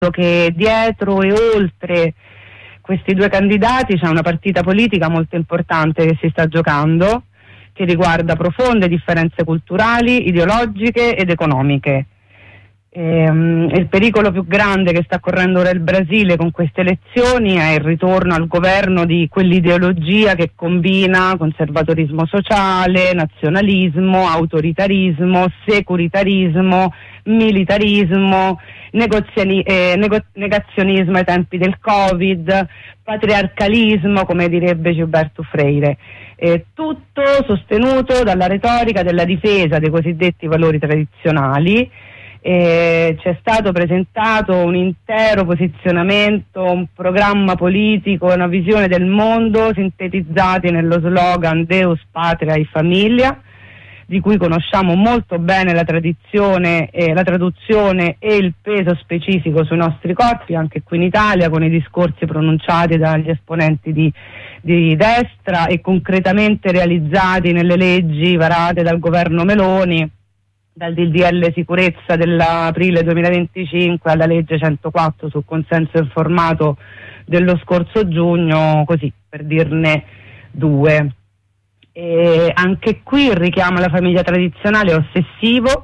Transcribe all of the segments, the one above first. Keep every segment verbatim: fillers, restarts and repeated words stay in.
che dietro e oltre questi due candidati c'è una partita politica molto importante che si sta giocando, che riguarda profonde differenze culturali, ideologiche ed economiche. Ehm, il pericolo più grande che sta correndo ora il Brasile con queste elezioni è il ritorno al governo di quell'ideologia che combina conservatorismo sociale, nazionalismo, autoritarismo, securitarismo, militarismo, negoziani- eh, nego- negazionismo ai tempi del Covid, patriarcalismo, come direbbe Gilberto Freire. Eh, tutto sostenuto dalla retorica della difesa dei cosiddetti valori tradizionali. Eh, c'è stato presentato un intero posizionamento, un programma politico, una visione del mondo sintetizzati nello slogan Deus, Patria e Famiglia, di cui conosciamo molto bene la tradizione, eh, la traduzione e il peso specifico sui nostri corpi, anche qui in Italia, con i discorsi pronunciati dagli esponenti di, di destra e concretamente realizzati nelle leggi varate dal governo Meloni, dal D D L sicurezza dell'aprile duemilaventicinque alla legge centoquattro sul consenso informato dello scorso giugno, così per dirne due. E anche qui il richiamo alla famiglia tradizionale è ossessivo,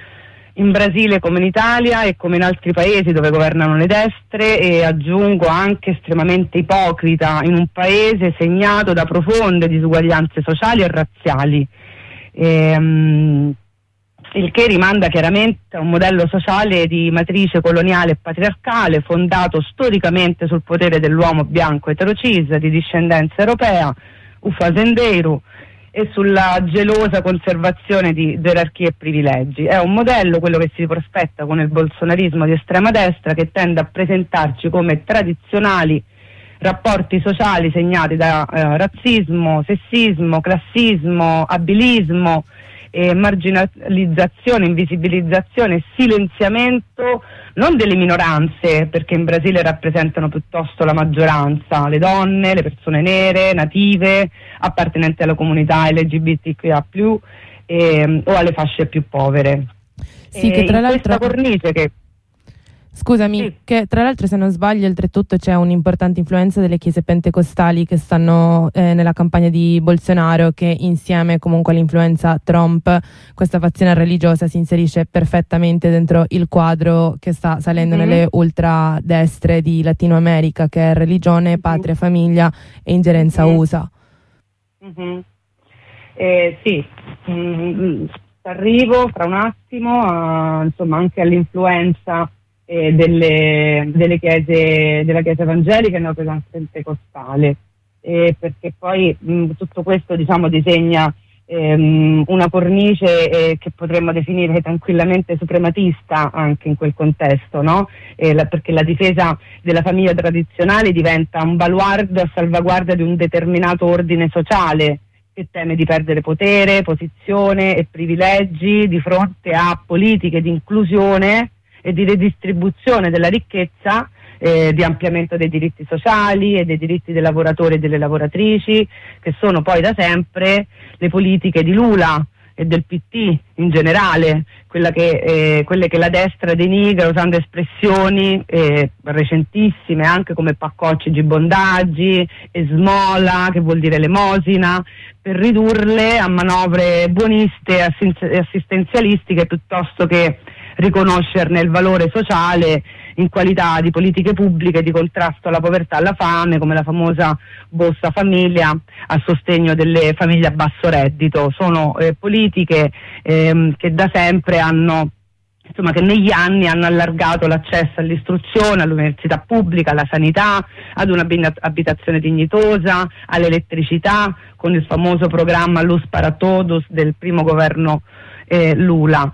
in Brasile come in Italia e come in altri paesi dove governano le destre, e aggiungo anche estremamente ipocrita in un paese segnato da profonde disuguaglianze sociali e razziali. E, um, il che rimanda chiaramente a un modello sociale di matrice coloniale e patriarcale fondato storicamente sul potere dell'uomo bianco eterocis di discendenza europea, o fazendeiro, e sulla gelosa conservazione di gerarchie e privilegi. È un modello, quello che si prospetta con il bolsonarismo di estrema destra, che tende a presentarci come tradizionali rapporti sociali segnati da eh, razzismo, sessismo, classismo, abilismo, e marginalizzazione, invisibilizzazione e silenziamento non delle minoranze, perché in Brasile rappresentano piuttosto la maggioranza, le donne, le persone nere, native, appartenenti alla comunità L G B T Q I A più, eh, o alle fasce più povere. Sì, che tra l'altro questa cornice che Scusami, sì. che tra l'altro, se non sbaglio, oltretutto c'è un'importante influenza delle chiese pentecostali che stanno eh, nella campagna di Bolsonaro, che insieme comunque all'influenza Trump, questa fazione religiosa si inserisce perfettamente dentro il quadro che sta salendo mm-hmm. nelle ultradestre di Latino America, che è religione, patria, mm-hmm. famiglia e ingerenza mm-hmm. U S A. Mm-hmm. Eh, sì, mm-hmm. arrivo fra un attimo a, insomma, anche all'influenza Eh, delle, delle chiese, della chiesa evangelica e neopentecostale, eh, perché poi mh, tutto questo, diciamo, disegna ehm, una cornice eh, che potremmo definire tranquillamente suprematista anche in quel contesto, no? Eh, la, perché la difesa della famiglia tradizionale diventa un baluardo a salvaguardia di un determinato ordine sociale che teme di perdere potere, posizione e privilegi di fronte a politiche di inclusione e di redistribuzione della ricchezza, eh, di ampliamento dei diritti sociali e dei diritti dei lavoratori e delle lavoratrici, che sono poi da sempre le politiche di Lula e del P T in generale, quella che, eh, quelle che la destra denigra usando espressioni eh, recentissime anche come paccocci gibondaggi e smola, che vuol dire elemosina, per ridurle a manovre buoniste e assistenzialistiche piuttosto che riconoscerne il valore sociale in qualità di politiche pubbliche di contrasto alla povertà e alla fame, come la famosa Bolsa Famiglia a sostegno delle famiglie a basso reddito. Sono eh, politiche ehm, che da sempre hanno, insomma, che negli anni hanno allargato l'accesso all'istruzione, all'università pubblica, alla sanità, ad un'abitazione dignitosa, all'elettricità, con il famoso programma Luz para Todos del primo governo eh, Lula.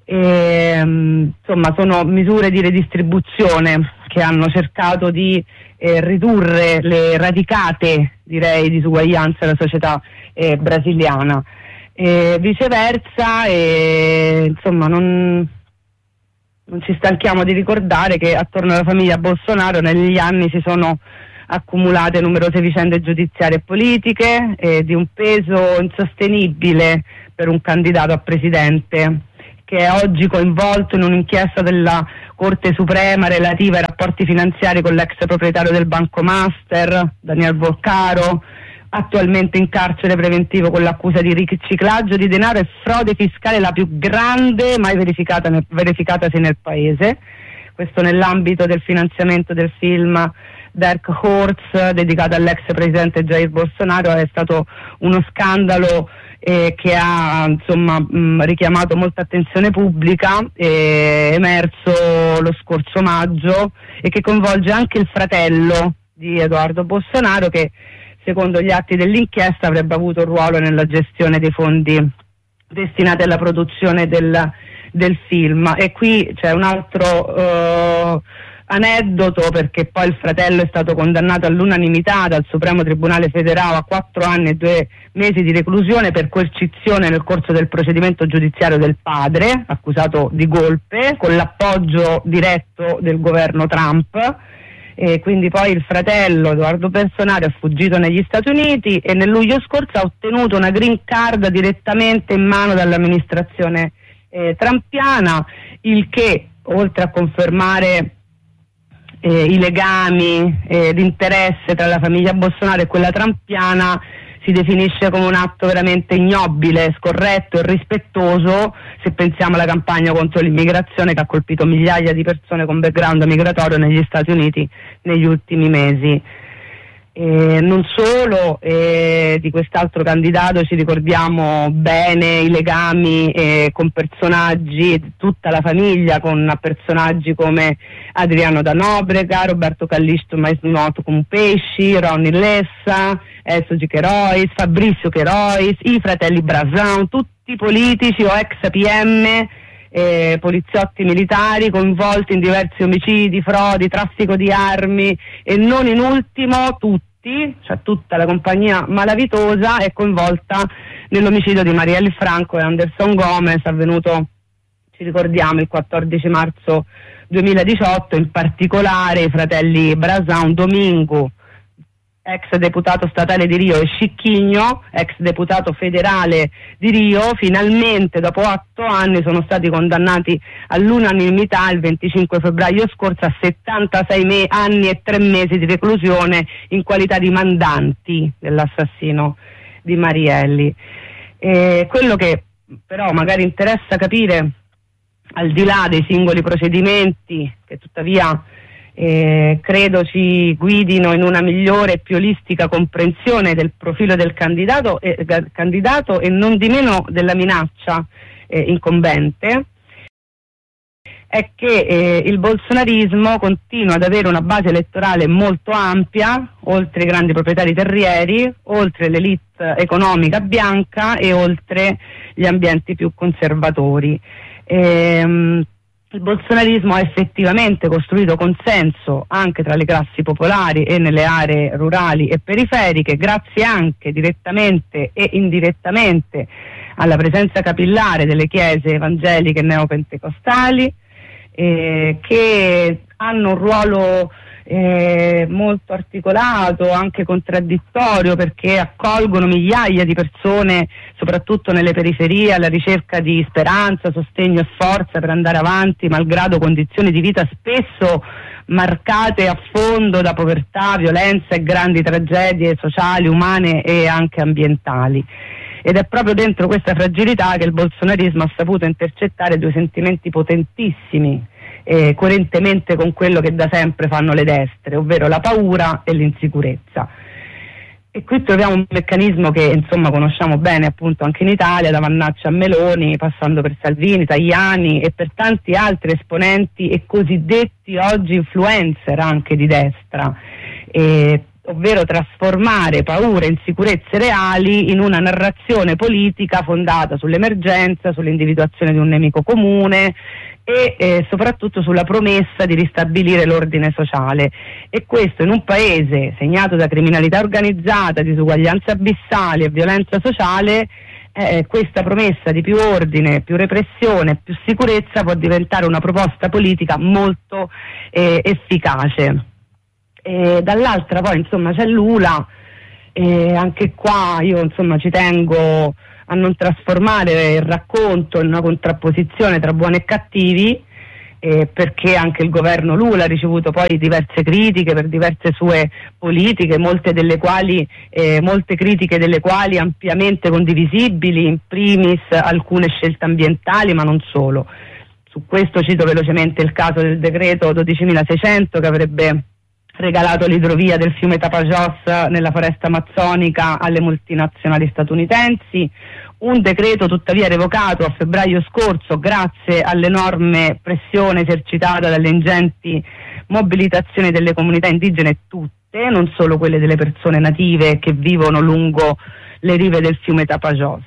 E, insomma, sono misure di redistribuzione che hanno cercato di eh, ridurre le radicate, direi, disuguaglianze della società eh, brasiliana. E viceversa, e, insomma, non, non ci stanchiamo di ricordare che attorno alla famiglia Bolsonaro negli anni si sono accumulate numerose vicende giudiziarie e politiche eh, di un peso insostenibile per un candidato a presidente, che è oggi coinvolto in un'inchiesta della Corte Suprema relativa ai rapporti finanziari con l'ex proprietario del Banco Master, Daniel Volcaro, attualmente in carcere preventivo con l'accusa di riciclaggio di denaro e frode fiscale, la più grande mai verificata nel, verificatasi nel paese. Questo nell'ambito del finanziamento del film Dark Horse dedicato all'ex presidente Jair Bolsonaro. È stato uno scandalo eh, che ha insomma mh, richiamato molta attenzione pubblica, eh, emerso lo scorso maggio, e che coinvolge anche il fratello di Edoardo Bolsonaro, che secondo gli atti dell'inchiesta avrebbe avuto un ruolo nella gestione dei fondi destinati alla produzione del, del film. E qui c'è un altro uh, aneddoto, perché poi il fratello è stato condannato all'unanimità dal Supremo Tribunale Federale a quattro anni e due mesi di reclusione per coercizione nel corso del procedimento giudiziario del padre, accusato di golpe, con l'appoggio diretto del governo Trump. E quindi poi il fratello Edoardo Bolsonaro è fuggito negli Stati Uniti e nel luglio scorso ha ottenuto una green card direttamente in mano dall'amministrazione eh, trumpiana, il che, oltre a confermare eh, i legami eh, di interesse tra la famiglia Bolsonaro e quella trumpiana, si definisce come un atto veramente ignobile, scorretto e irrispettoso, se pensiamo alla campagna contro l'immigrazione che ha colpito migliaia di persone con background migratorio negli Stati Uniti negli ultimi mesi. E non solo, eh, di quest'altro candidato ci ricordiamo bene i legami eh, con personaggi, tutta la famiglia, con personaggi come Adriano da Nobrega, Roberto Callisto, mais noto come Pesci, Ronny Lessa, Elso Cherois, Fabrizio Cherois, i fratelli Brasan, tutti politici o ex P M, eh, poliziotti militari coinvolti in diversi omicidi, frodi, traffico di armi, e non in ultimo tutti, cioè tutta la compagnia malavitosa è coinvolta nell'omicidio di Marielle Franco e Anderson Gomez, avvenuto, ci ricordiamo, il quattordici marzo duemiladiciotto. In particolare i fratelli Brasan, Domingo, ex deputato statale di Rio, e Scicchigno, ex deputato federale di Rio, finalmente dopo otto anni sono stati condannati all'unanimità il venticinque febbraio scorso a settantasei me- anni e tre mesi di reclusione in qualità di mandanti dell'assassino di Marielli. E quello che però magari interessa capire, al di là dei singoli procedimenti, che tuttavia Eh, credo ci guidino in una migliore e più olistica comprensione del profilo del candidato e, del candidato e non di meno della minaccia eh, incombente, è che eh, il bolsonarismo continua ad avere una base elettorale molto ampia, oltre i grandi proprietari terrieri, oltre l'elite economica bianca e oltre gli ambienti più conservatori. Ehm, Il bolsonarismo ha effettivamente costruito consenso anche tra le classi popolari e nelle aree rurali e periferiche, grazie anche direttamente e indirettamente alla presenza capillare delle chiese evangeliche e neopentecostali, eh, che hanno un ruolo eh, molto articolato, anche contraddittorio, perché accolgono migliaia di persone, soprattutto nelle periferie, alla ricerca di speranza, sostegno e forza per andare avanti, malgrado condizioni di vita spesso marcate a fondo da povertà, violenza e grandi tragedie sociali, umane e anche ambientali. Ed è proprio dentro questa fragilità che il bolsonarismo ha saputo intercettare due sentimenti potentissimi, Eh, coerentemente con quello che da sempre fanno le destre, ovvero la paura e l'insicurezza. E qui troviamo un meccanismo che insomma conosciamo bene appunto anche in Italia, da Vannaccia a Meloni, passando per Salvini, Tajani e per tanti altri esponenti e cosiddetti oggi influencer anche di destra, eh, ovvero trasformare paure e insicurezze reali in una narrazione politica fondata sull'emergenza, sull'individuazione di un nemico comune e eh, soprattutto sulla promessa di ristabilire l'ordine sociale. E questo in un paese segnato da criminalità organizzata, disuguaglianze abissali e violenza sociale, eh, questa promessa di più ordine, più repressione, più sicurezza può diventare una proposta politica molto eh, efficace. E dall'altra poi insomma c'è Lula, E anche qua io insomma ci tengo a non trasformare il racconto in una contrapposizione tra buoni e cattivi, eh, perché anche il governo Lula ha ricevuto poi diverse critiche per diverse sue politiche, molte delle quali eh, molte critiche delle quali ampiamente condivisibili, in primis alcune scelte ambientali, ma non solo. Su questo cito velocemente il caso del decreto dodicimilaseicento che avrebbe regalato l'idrovia del fiume Tapajós nella foresta amazzonica alle multinazionali statunitensi, un decreto tuttavia revocato a febbraio scorso grazie all'enorme pressione esercitata dalle ingenti mobilitazioni delle comunità indigene tutte, non solo quelle delle persone native che vivono lungo le rive del fiume Tapajós.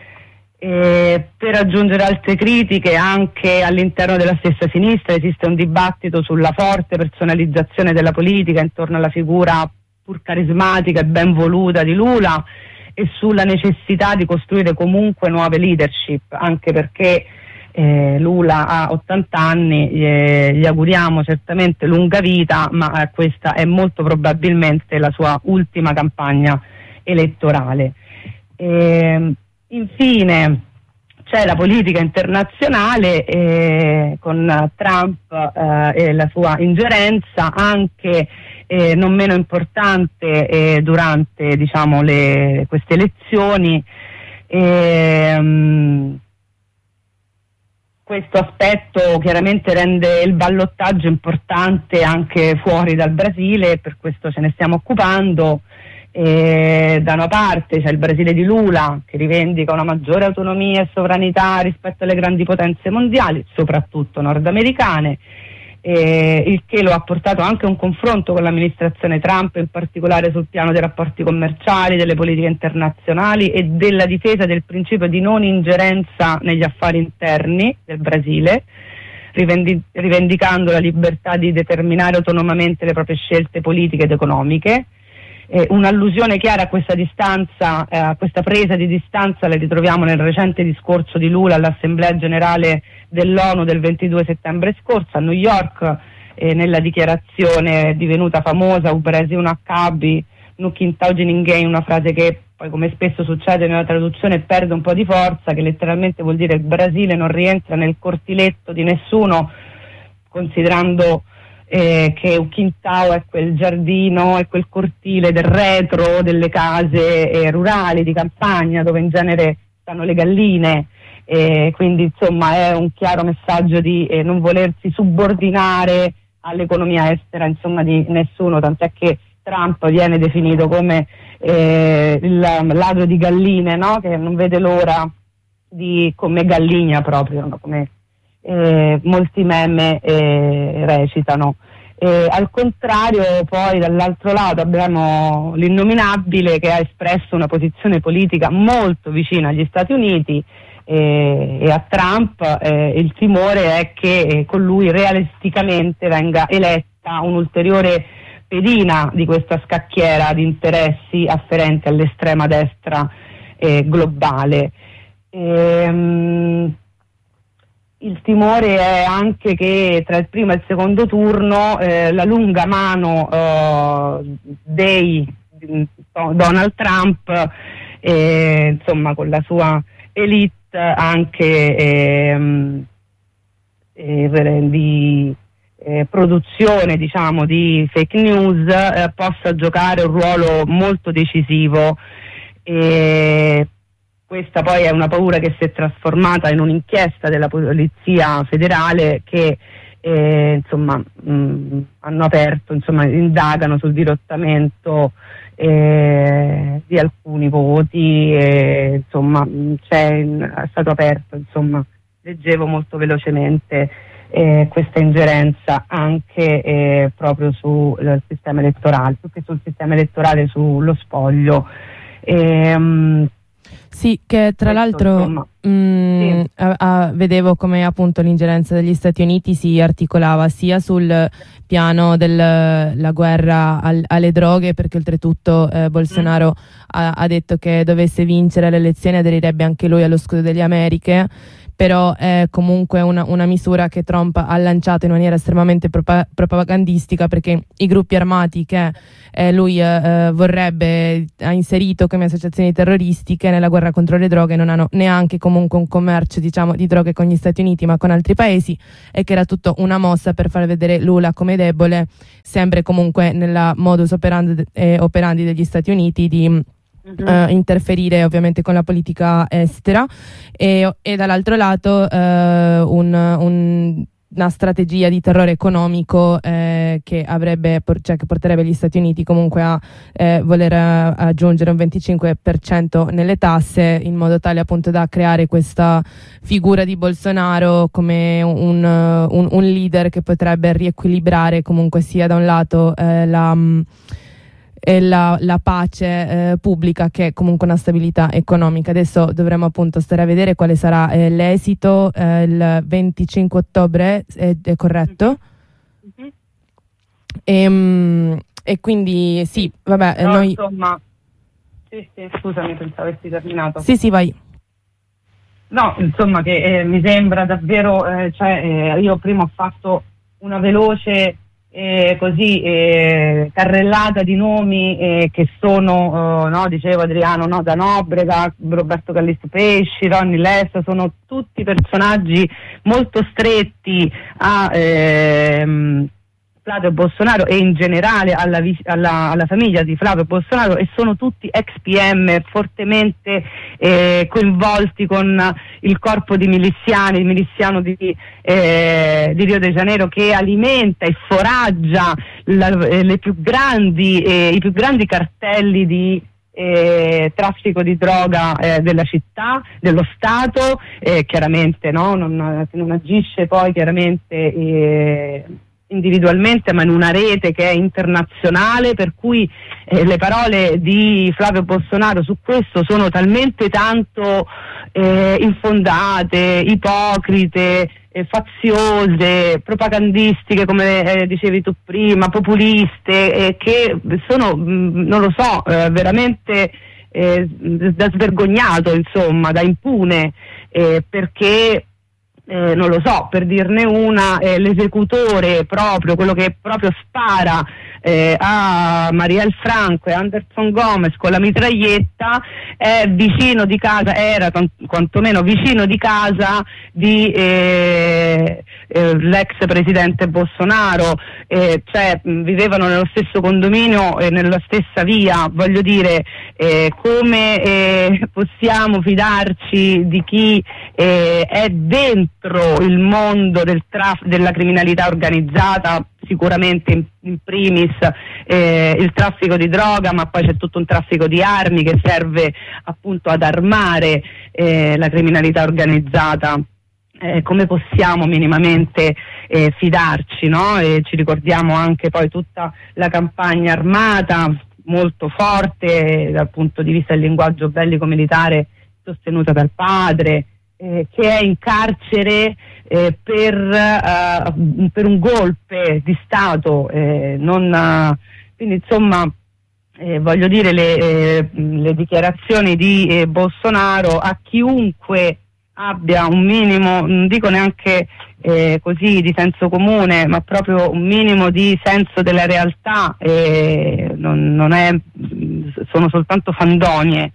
E per aggiungere altre critiche, anche all'interno della stessa sinistra esiste un dibattito sulla forte personalizzazione della politica intorno alla figura pur carismatica e ben voluta di Lula e sulla necessità di costruire comunque nuove leadership, anche perché eh, Lula ha ottanta anni, eh, gli auguriamo certamente lunga vita, ma eh, questa è molto probabilmente la sua ultima campagna elettorale. E, infine c'è la politica internazionale eh, con Trump eh, e la sua ingerenza, anche eh, non meno importante eh, durante diciamo, le, queste elezioni. E, um, questo aspetto chiaramente rende il ballottaggio importante anche fuori dal Brasile, e per questo ce ne stiamo occupando. E da una parte c'è il Brasile di Lula che rivendica una maggiore autonomia e sovranità rispetto alle grandi potenze mondiali, soprattutto nordamericane, e il che lo ha portato anche a un confronto con l'amministrazione Trump, in particolare sul piano dei rapporti commerciali, delle politiche internazionali e della difesa del principio di non ingerenza negli affari interni del Brasile, rivendi- rivendicando la libertà di determinare autonomamente le proprie scelte politiche ed economiche. Eh, un'allusione chiara a questa distanza, eh, a questa presa di distanza la ritroviamo nel recente discorso di Lula all'Assemblea Generale dell'ONU del ventidue settembre scorso a New York, eh, nella dichiarazione divenuta famosa "O Brasil não cabe no quintal de ninguém", una frase che poi, come spesso succede nella traduzione, perde un po' di forza, che letteralmente vuol dire il Brasile non rientra nel cortiletto di nessuno, considerando Eh, che un quintal è quel giardino, è quel cortile del retro delle case eh, rurali di campagna dove in genere stanno le galline, eh, quindi insomma è un chiaro messaggio di eh, non volersi subordinare all'economia estera insomma di nessuno, tant'è che Trump viene definito come eh, il ladro di galline, no? Che non vede l'ora di, come galligna proprio, no? Come Eh, molti meme eh, recitano. Eh, al contrario, poi dall'altro lato abbiamo l'innominabile che ha espresso una posizione politica molto vicina agli Stati Uniti eh, e a Trump. Eh, il timore è che eh, con lui realisticamente venga eletta un'ulteriore pedina di questa scacchiera di interessi afferenti all'estrema destra eh, globale. Ehm, Il timore è anche che tra il primo e il secondo turno eh, la lunga mano eh, dei Donald Trump, eh, insomma con la sua elite anche eh, eh, di eh, produzione diciamo di fake news, eh, possa giocare un ruolo molto decisivo. Eh, Questa poi è una paura che si è trasformata in un'inchiesta della Polizia Federale che eh, insomma mh, hanno aperto, insomma indagano sul dirottamento eh, di alcuni voti, e, insomma c'è, è stato aperto, insomma leggevo molto velocemente eh, questa ingerenza anche eh, proprio sul sistema elettorale, più che sul sistema elettorale, sullo spoglio. E, mh, Sì, che tra Questo, l'altro mh, sì. a, a, vedevo come appunto l'ingerenza degli Stati Uniti si articolava sia sul piano della guerra al, alle droghe, perché oltretutto eh, Bolsonaro mm. ha, ha detto che dovesse vincere le elezioni aderirebbe anche lui allo scudo delle Americhe, però è comunque una, una misura che Trump ha lanciato in maniera estremamente propa- propagandistica, perché i gruppi armati che eh, lui eh, vorrebbe ha inserito come associazioni terroristiche nella guerra contro le droghe non hanno neanche comunque un commercio, diciamo, di droghe con gli Stati Uniti ma con altri paesi, e che era tutto una mossa per far vedere Lula come debole, sempre comunque nella modus operandi, eh, operandi degli Stati Uniti di Uh, interferire ovviamente con la politica estera, e, e dall'altro lato uh, un, un, una strategia di terrore economico eh, che avrebbe cioè che porterebbe gli Stati Uniti comunque a eh, voler a, aggiungere un venticinque per cento nelle tasse, in modo tale appunto da creare questa figura di Bolsonaro come un, un, un leader che potrebbe riequilibrare comunque sia da un lato eh, la e la, la pace eh, pubblica, che è comunque una stabilità economica. Adesso dovremo appunto stare a vedere quale sarà eh, l'esito eh, il venticinque ottobre, è, è corretto? Mm-hmm. E, mh, e quindi sì, vabbè, no, noi... insomma, sì, sì, scusami, pensavo avessi terminato. Sì, sì, vai. No, insomma, che eh, mi sembra davvero, eh, cioè eh, io prima ho fatto una veloce Eh, così eh, carrellata di nomi eh, che sono, eh, no, dicevo Adriano, no, da Nobrega, Roberto Callisto Pesci, Ronny Lessa, sono tutti personaggi molto stretti a ehm, Flavio Bolsonaro e in generale alla, alla, alla famiglia di Flavio Bolsonaro, e sono tutti ex P M fortemente eh, coinvolti con il corpo di miliziani, il miliziano di, eh, di Rio de Janeiro, che alimenta e foraggia la, eh, le più grandi, eh, i più grandi cartelli di Eh, traffico di droga eh, della città, dello Stato, eh, chiaramente no? non, non agisce poi chiaramente eh, individualmente, ma in una rete che è internazionale, per cui eh, le parole di Flavio Bolsonaro su questo sono talmente tanto eh, infondate, ipocrite, eh, faziose, propagandistiche, come eh, dicevi tu prima, populiste, eh, che sono, mh, non lo so, eh, veramente eh, da svergognato, insomma, da impune, eh, perché Eh, non lo so, per dirne una, eh, l'esecutore proprio, quello che proprio spara eh, a Marielle Franco e Anderson Gomez con la mitraglietta, è vicino di casa, era quantomeno vicino di casa di eh, eh, l'ex presidente Bolsonaro, eh, cioè mh, vivevano nello stesso condominio e nella stessa via. Voglio dire, eh, come eh, possiamo fidarci di chi eh, è dentro il mondo del traf- della criminalità organizzata, sicuramente in, in primis eh, il traffico di droga, ma poi c'è tutto un traffico di armi che serve appunto ad armare eh, la criminalità organizzata. Eh, come possiamo minimamente eh, fidarci, no? E ci ricordiamo anche poi tutta la campagna armata molto forte dal punto di vista del linguaggio bellico-militare sostenuta dal padre, Eh, che è in carcere eh, per, uh, per un golpe di Stato, eh, non, uh, quindi insomma eh, voglio dire le, eh, le dichiarazioni di eh, Bolsonaro a chiunque abbia un minimo, non dico neanche eh, così di senso comune, ma proprio un minimo di senso della realtà, eh, non, non è, sono soltanto fandonie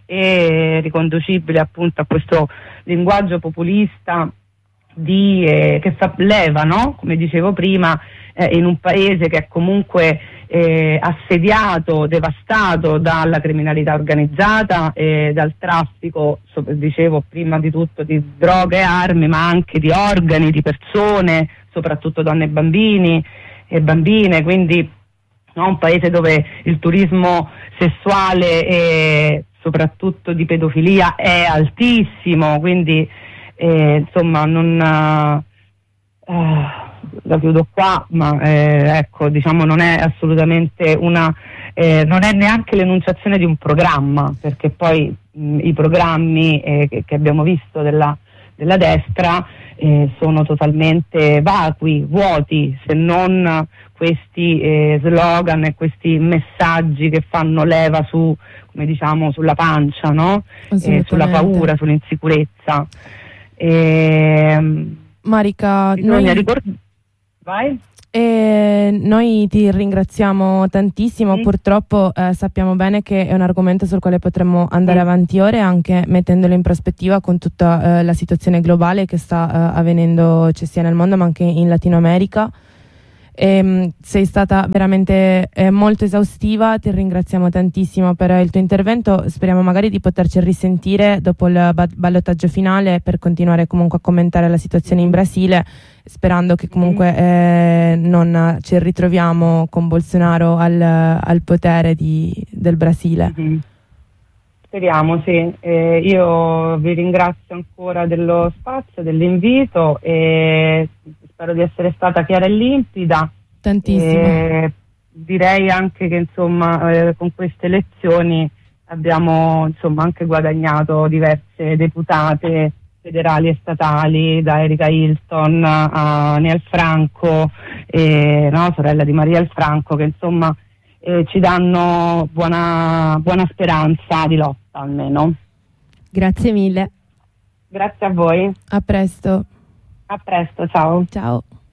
e riconducibile appunto a questo linguaggio populista di, eh, che fa leva, no? Come dicevo prima, eh, in un paese che è comunque eh, assediato, devastato dalla criminalità organizzata e dal traffico, so, dicevo prima di tutto di droga e armi, ma anche di organi, di persone, soprattutto donne e bambini e bambine, quindi no? Un paese dove il turismo sessuale e soprattutto di pedofilia è altissimo, quindi eh, insomma non eh, la chiudo qua, ma eh, ecco, diciamo non è assolutamente una eh, non è neanche l'enunciazione di un programma, perché poi mh, i programmi eh, che, che abbiamo visto della, della destra eh, sono totalmente vacui, vuoti, se non questi eh, slogan e questi messaggi che fanno leva su, come diciamo, sulla pancia, no? Eh, sulla paura, sull'insicurezza. E, Marica, noi... ricord- Vai. E noi ti ringraziamo tantissimo, sì. Purtroppo eh, sappiamo bene che è un argomento sul quale potremmo andare sì. avanti ore, anche mettendolo in prospettiva con tutta eh, la situazione globale che sta eh, avvenendo, cioè sia nel mondo ma anche in Latino America. E, mh, sei stata veramente eh, molto esaustiva, ti ringraziamo tantissimo per il tuo intervento, speriamo magari di poterci risentire dopo il ba- ballottaggio finale per continuare comunque a commentare la situazione in Brasile, sperando che comunque eh, non ci ritroviamo con Bolsonaro al, al potere di, del Brasile. Mm-hmm. Speriamo, sì. Eh, io vi ringrazio ancora dello spazio, dell'invito e spero di essere stata chiara e limpida. Tantissimo. E direi anche che insomma eh, con queste elezioni abbiamo insomma anche guadagnato diverse deputate federali e statali, da Erika Hilton a Niel Franco, eh, no, sorella di Marielle Franco, che insomma eh, ci danno buona, buona speranza di lotta almeno. Grazie mille. Grazie a voi. A presto. A presto, ciao. Ciao.